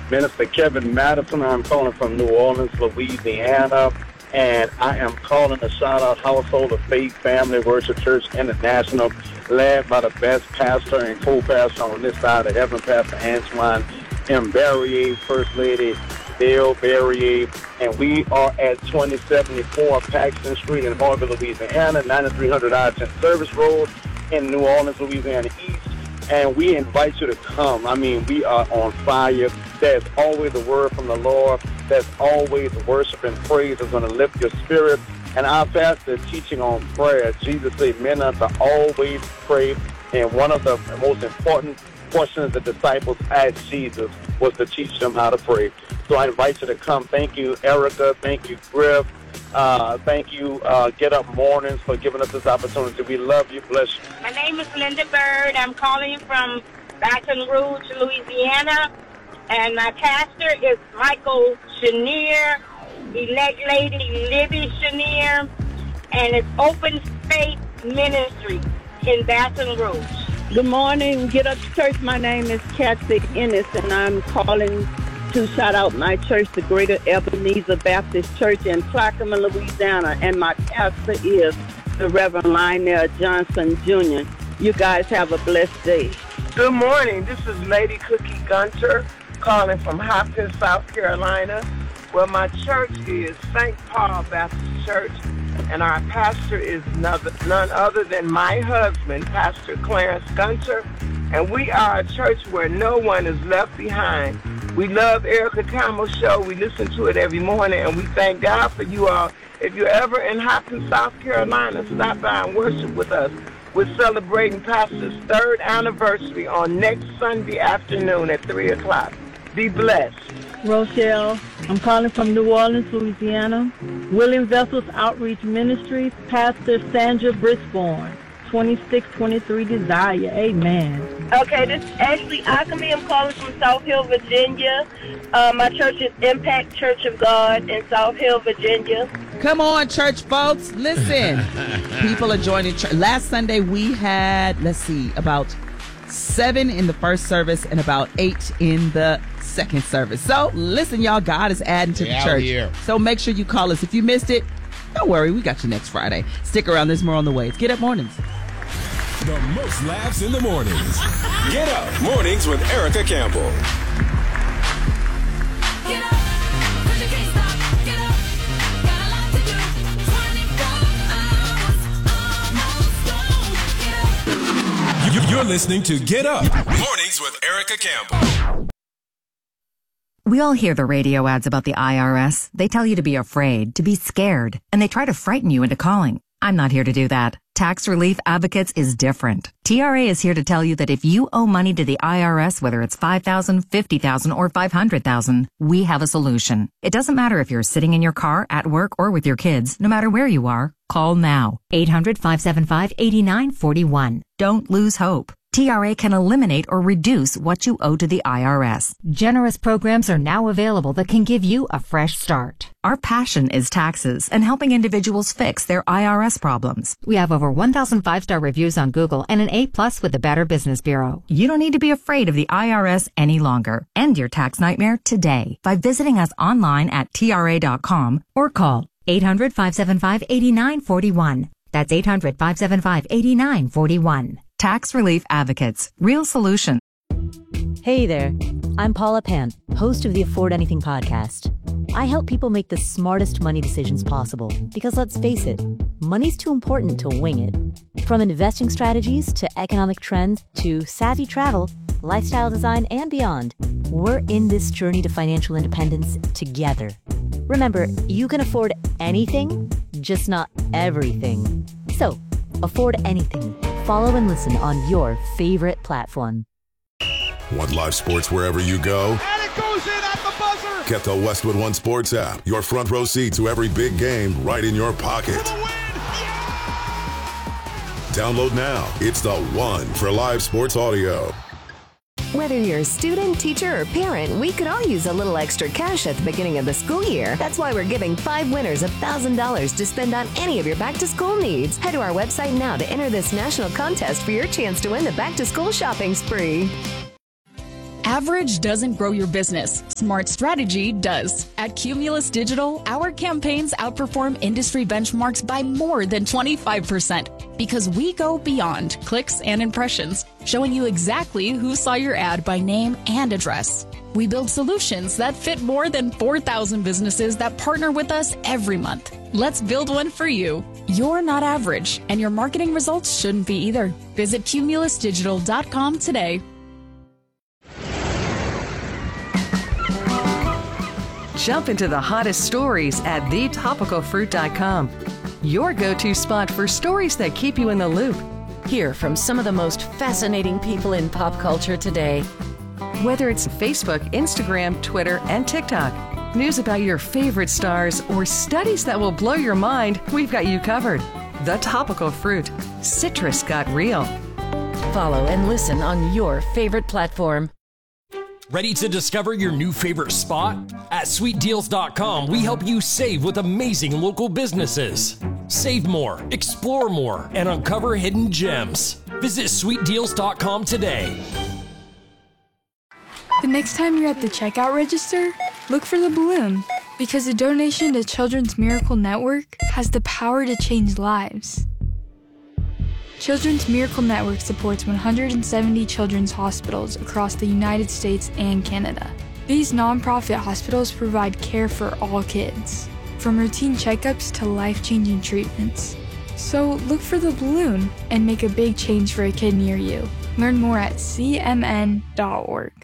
Minister Kevin Madison. I'm calling from New Orleans, Louisiana. And I am calling to shout out Household of Faith Family Worship Church International, led by the best pastor and co-pastor on this side of heaven, Pastor Antoine M. Barrier, First Lady Bill Barrier. And we are at 2074 Paxton Street in Harvey, Louisiana, 9300 I-10 Service Road in New Orleans, Louisiana East. And we invite you to come. I mean, we are on fire. There's always a word from the Lord. There's always worship and praise that's going to lift your spirit. And our pastor teaching on prayer. Jesus said, men are to always pray. And one of the most important questions the disciples asked Jesus was to teach them how to pray. So I invite you to come. Thank you, Erica. Thank you, Griff. Thank you, Get Up Mornings, for giving us this opportunity. We love you. Bless you. My name is Linda Bird. I'm calling from Baton Rouge, Louisiana. And my pastor is Michael Chenier, elect lady Libby Chenier, and it's Open Faith Ministry in Baton Rouge. Good morning, Get Up Church. My name is Kathy Ennis, and I'm calling to shout out my church, the Greater Ebenezer Baptist Church in Plaquemine, Louisiana, and my pastor is the Reverend Lionel Johnson, Jr. You guys have a blessed day. Good morning. This is Lady Cookie Gunter calling from Hopkins, South Carolina. Well, my church is St. Paul Baptist Church, and our pastor is none other than my husband, Pastor Clarence Gunter, and we are a church where no one is left behind. We love Erica Campbell's show. We listen to it every morning, and we thank God for you all. If you're ever in Hopkins, South Carolina, stop by and worship with us. We're celebrating Pastor's 3rd anniversary on next Sunday afternoon at 3 o'clock. Be blessed. Rochelle, I'm calling from New Orleans, Louisiana. William Vessels Outreach Ministry, Pastor Sandra Brisborn, 2623 Desire. Amen. Okay, this is Ashley Ackerman. I'm calling from South Hill, Virginia. My church is Impact Church of God in South Hill, Virginia. Come on, church folks. Listen. People are joining church. Last Sunday we had, about 7 in the first service and about 8 in the second service. So listen, y'all, God is adding to the church. Here. So make sure you call us. If you missed it, don't worry, we got you next Friday. Stick around, there's more on the way. It's Get Up Mornings. The most laughs in the mornings. Get Up Mornings with Erica Campbell. Get up, 'cause you can't stop. Get up, got a lot to do. 24 hours almost gone. Get up. You're listening to Get Up Mornings with Erica Campbell. We all hear the radio ads about the IRS. They tell you to be afraid, to be scared, and they try to frighten you into calling. I'm not here to do that. Tax Relief Advocates is different. TRA is here to tell you that if you owe money to the IRS, whether it's $5,000, $50,000, or $500,000, we have a solution. It doesn't matter if you're sitting in your car, at work, or with your kids. No matter where you are, call now. 800-575-8941. Don't lose hope. TRA can eliminate or reduce what you owe to the IRS. Generous programs are now available that can give you a fresh start. Our passion is taxes and helping individuals fix their IRS problems. We have over 1,000 5-star reviews on Google and an A+ with the Better Business Bureau. You don't need to be afraid of the IRS any longer. End your tax nightmare today by visiting us online at TRA.com or call 800-575-8941. That's 800-575-8941. Tax Relief Advocates. Real solution. Hey there. I'm Paula Pan, host of the Afford Anything podcast. I help people make the smartest money decisions possible because, let's face it, money's too important to wing it. From investing strategies to economic trends to savvy travel, lifestyle design, and beyond, we're in this journey to financial independence together. Remember, you can afford anything, just not everything. So, afford anything. Follow and listen on your favorite platform. Want live sports wherever you go? And it goes in at the buzzer! Get the Westwood One Sports app. Your front row seat to every big game right in your pocket. Download now. It's the one for live sports audio. Whether you're a student, teacher, or parent, we could all use a little extra cash at the beginning of the school year. That's why we're giving 5 winners $1,000 to spend on any of your back-to-school needs. Head to our website now to enter this national contest for your chance to win the back-to-school shopping spree. Average doesn't grow your business. Smart strategy does. At Cumulus Digital, our campaigns outperform industry benchmarks by more than 25% because we go beyond clicks and impressions, showing you exactly who saw your ad by name and address. We build solutions that fit more than 4,000 businesses that partner with us every month. Let's build one for you. You're not average, and your marketing results shouldn't be either. Visit cumulusdigital.com today. Jump into the hottest stories at thetopicalfruit.com. Your go-to spot for stories that keep you in the loop. Hear from some of the most fascinating people in pop culture today. Whether it's Facebook, Instagram, Twitter, and TikTok, news about your favorite stars, or studies that will blow your mind, we've got you covered. The Topical Fruit. Citrus got real. Follow and listen on your favorite platform. Ready to discover your new favorite spot? At sweetdeals.com, we help you save with amazing local businesses. Save more, explore more, and uncover hidden gems. Visit sweetdeals.com today. The next time you're at the checkout register, look for the balloon, because a donation to Children's Miracle Network has the power to change lives. Children's Miracle Network supports 170 children's hospitals across the United States and Canada. These nonprofit hospitals provide care for all kids, from routine checkups to life-changing treatments. So look for the balloon and make a big change for a kid near you. Learn more at cmn.org.